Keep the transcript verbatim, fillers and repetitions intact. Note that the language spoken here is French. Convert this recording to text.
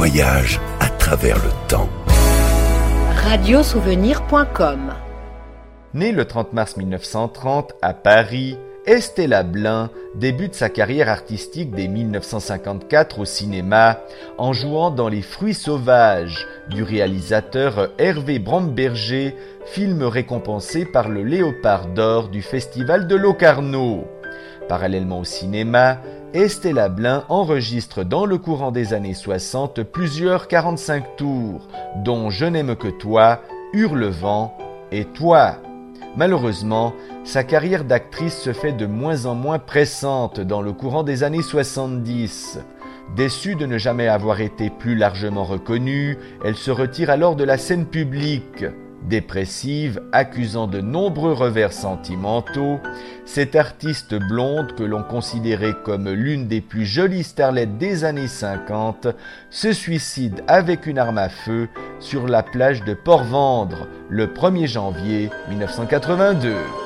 voyage à travers le temps. radiosouvenir point com. Née le trente mars mille neuf cent trente à Paris, Estella Blin débute sa carrière artistique dès mille neuf cent cinquante-quatre au cinéma en jouant dans Les Fruits sauvages du réalisateur Hervé Bromberger, film récompensé par le Léopard d'or du Festival de Locarno. Parallèlement au cinéma, Estella Blin enregistre dans le courant des années soixante plusieurs quarante-cinq tours, dont Je n'aime que toi, Hurlevent et Toi. Malheureusement, sa carrière d'actrice se fait de moins en moins pressante dans le courant des années soixante-dix. Déçue de ne jamais avoir été plus largement reconnue, elle se retire alors de la scène publique. Dépressive, accusant de nombreux revers sentimentaux, cette artiste blonde que l'on considérait comme l'une des plus jolies starlettes des années cinquante se suicide avec une arme à feu sur la plage de Port-Vendre le premier janvier mille neuf cent quatre-vingt-deux.